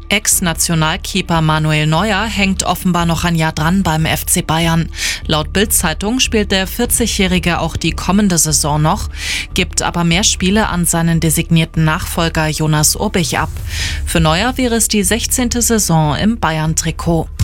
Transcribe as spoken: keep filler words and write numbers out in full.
Ex-Nationalkeeper Manuel Neuer hängt offenbar noch ein Jahr dran beim F C Bayern. Laut Bild-Zeitung spielt der vierzigjährige auch die kommende Saison noch, gibt aber mehr Spiele an seinen designierten Nachfolger Jonas Urbich ab. Für Neuer wäre es die sechzehnte Saison im Bayern-Trikot.